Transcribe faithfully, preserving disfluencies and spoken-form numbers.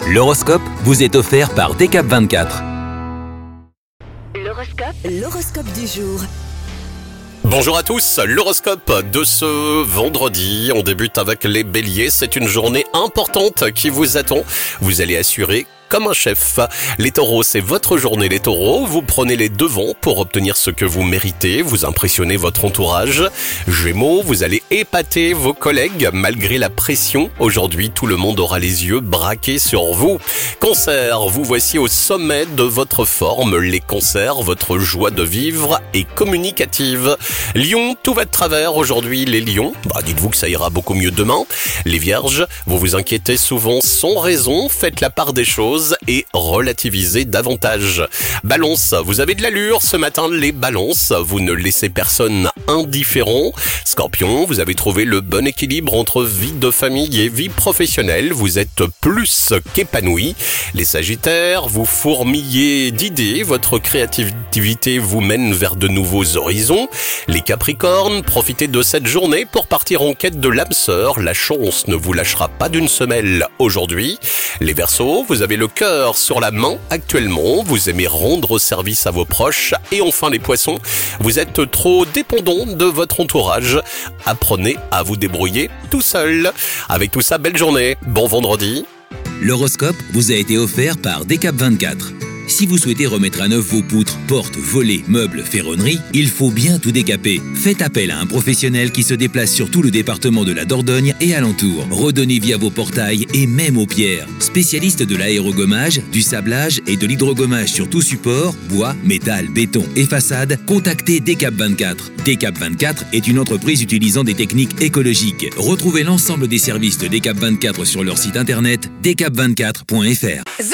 L'horoscope vous est offert par Decap vingt-quatre. L'horoscope, l'horoscope du jour. Bonjour à tous, l'horoscope de ce vendredi. On débute avec les béliers. C'est une journée importante qui vous attend. Vous allez assurer comme un chef. Les taureaux, c'est votre journée les taureaux. Vous prenez les devants pour obtenir ce que vous méritez. Vous impressionnez votre entourage. Gémeaux, vous allez épater vos collègues malgré la pression. Aujourd'hui, tout le monde aura les yeux braqués sur vous. Cancer, vous voici au sommet de votre forme. Les cancers, votre joie de vivre est communicative. Lion, tout va de travers aujourd'hui les lions. Bah, dites-vous que ça ira beaucoup mieux demain. Les vierges, vous vous inquiétez souvent sans raison. Faites la part des choses et relativisez davantage. Balance, vous avez de l'allure ce matin les balances, vous ne laissez personne indifférent. Scorpion, vous avez trouvé le bon équilibre entre vie de famille et vie professionnelle, vous êtes plus qu'épanoui. Les sagittaires, vous fourmillez d'idées, votre créativité vous mène vers de nouveaux horizons. Les capricornes, profitez de cette journée pour partir en quête de l'âme sœur, la chance ne vous lâchera pas d'une semelle aujourd'hui. Les verseaux, vous avez le cœur sur la main actuellement, vous aimez rendre service à vos proches. Et enfin les poissons, vous êtes trop dépendant de votre entourage. Apprenez à vous débrouiller tout seul. Avec tout ça, belle journée, bon vendredi. L'horoscope vous a été offert par Decap vingt-quatre. Si vous souhaitez remettre à neuf vos poutres, portes, volets, meubles, ferronneries, il faut bien tout décaper. Faites appel à un professionnel qui se déplace sur tout le département de la Dordogne et alentour. Redonnez vie à vos portails et même aux pierres. Spécialiste de l'aérogommage, du sablage et de l'hydrogommage sur tout support, bois, métal, béton et façade, contactez Decap vingt-quatre. Decap vingt-quatre est une entreprise utilisant des techniques écologiques. Retrouvez l'ensemble des services de Decap vingt-quatre sur leur site internet decap vingt-quatre point f r.